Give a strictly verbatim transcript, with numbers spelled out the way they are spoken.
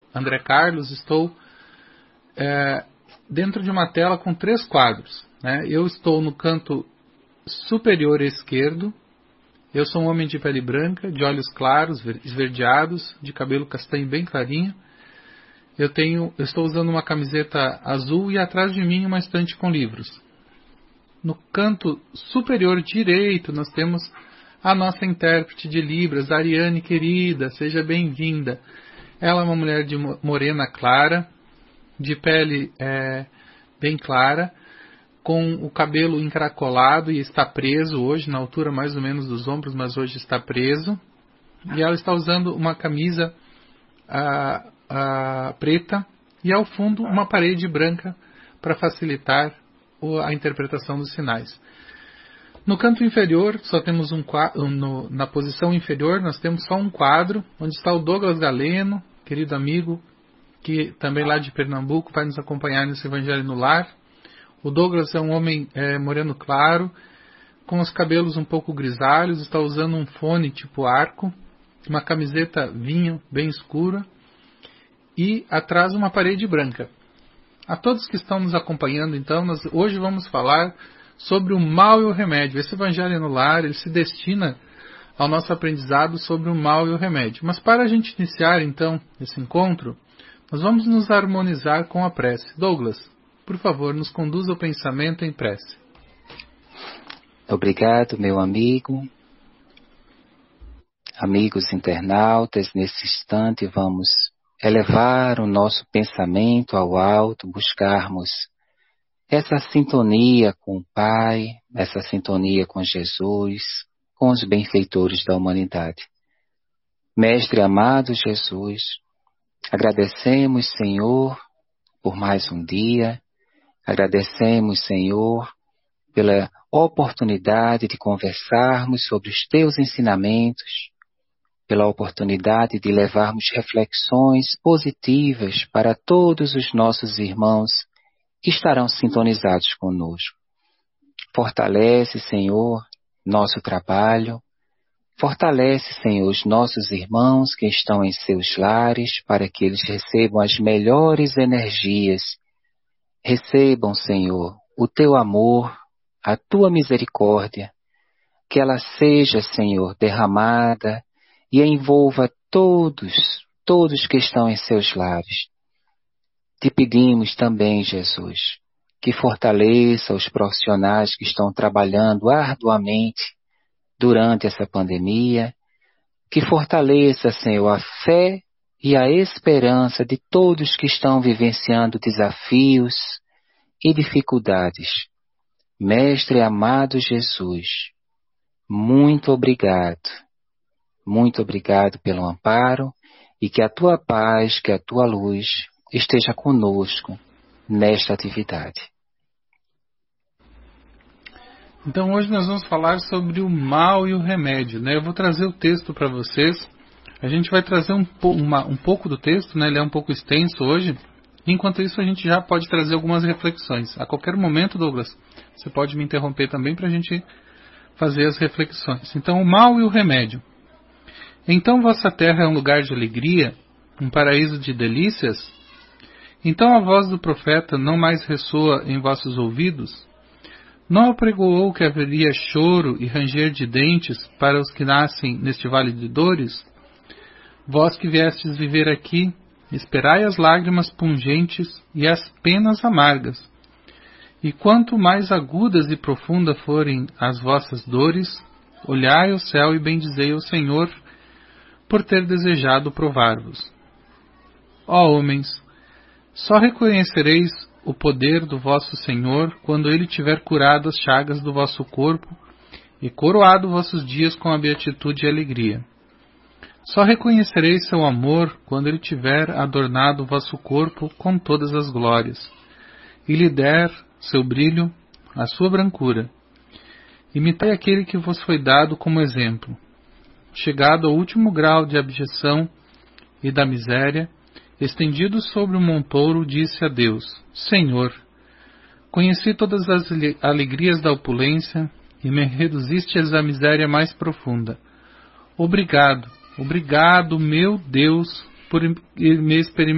André Carlos, estou é, dentro de uma tela com três quadros. Né? Eu estou no canto superior esquerdo. Eu sou um homem de pele branca, de olhos claros, esverdeados, de cabelo castanho bem clarinho. Eu, tenho, eu estou usando uma camiseta azul e atrás de mim uma estante com livros. No canto superior direito nós temos a nossa intérprete de Libras, Ariane querida, seja bem-vinda. Ela é uma mulher de morena clara, de pele é, bem clara, com o cabelo encaracolado e está preso hoje, na altura mais ou menos dos ombros, mas hoje está preso. E ela está usando uma camisa a, a, preta e ao fundo uma parede branca para facilitar a interpretação dos sinais. No canto inferior, só temos um no, na posição inferior, nós temos só um quadro, onde está o Douglas Galeno, querido amigo, que também lá de Pernambuco vai nos acompanhar nesse Evangelho no Lar. O Douglas é um homem é, moreno claro, com os cabelos um pouco grisalhos, está usando um fone tipo arco, uma camiseta vinho bem escura e atrás uma parede branca. A todos que estão nos acompanhando, então, nós hoje vamos falar sobre o mal e o remédio. Esse Evangelho no Lar, ele se destina ao nosso aprendizado sobre o mal e o remédio. Mas para a gente iniciar, então, esse encontro, nós vamos nos harmonizar com a prece. Douglas, por favor, nos conduza o pensamento em prece. Obrigado, meu amigo. Amigos internautas, nesse instante vamos elevar o nosso pensamento ao alto, buscarmos essa sintonia com o Pai, essa sintonia com Jesus, com os benfeitores da humanidade. Mestre amado Jesus, agradecemos, Senhor, por mais um dia. Agradecemos, Senhor, pela oportunidade de conversarmos sobre os Teus ensinamentos, pela oportunidade de levarmos reflexões positivas para todos os nossos irmãos que estarão sintonizados conosco. Fortalece, Senhor, nosso trabalho. Fortalece, Senhor, os nossos irmãos que estão em seus lares para que eles recebam as melhores energias. Recebam, Senhor, o Teu amor, a Tua misericórdia, que ela seja, Senhor, derramada e envolva todos, todos que estão em seus lares. Te pedimos também, Jesus, que fortaleça os profissionais que estão trabalhando arduamente durante essa pandemia, que fortaleça, Senhor, a fé e a esperança de todos que estão vivenciando desafios e dificuldades. Mestre amado Jesus, muito obrigado, muito obrigado pelo amparo e que a Tua paz, que a Tua luz esteja conosco nesta atividade. Então hoje nós vamos falar sobre o mal e o remédio, né? Eu vou trazer o texto para vocês. A gente vai trazer um, po- uma, um pouco do texto, né? Ele é um pouco extenso hoje. Enquanto isso a gente já pode trazer algumas reflexões. A qualquer momento, Douglas, você pode me interromper também para a gente fazer as reflexões. Então, o mal e o remédio. Então vossa terra é um lugar de alegria, um paraíso de delícias? Então a voz do profeta não mais ressoa em vossos ouvidos? Não apregoou que haveria choro e ranger de dentes para os que nascem neste vale de dores? Vós que viestes viver aqui, esperai as lágrimas pungentes e as penas amargas. E quanto mais agudas e profundas forem as vossas dores, olhai ao céu e bendizei ao Senhor por ter desejado provar-vos. Ó homens, só reconhecereis o poder do vosso Senhor quando Ele tiver curado as chagas do vosso corpo e coroado vossos dias com a beatitude e alegria. Só reconhecereis seu amor quando Ele tiver adornado o vosso corpo com todas as glórias, e lhe der seu brilho, a sua brancura. Imitai aquele que vos foi dado como exemplo. Chegado ao último grau de abjeção e da miséria, estendido sobre o montouro, disse a Deus: Senhor, conheci todas as alegrias da opulência e me reduzistes à miséria mais profunda. Obrigado, obrigado, meu Deus, por me experimentar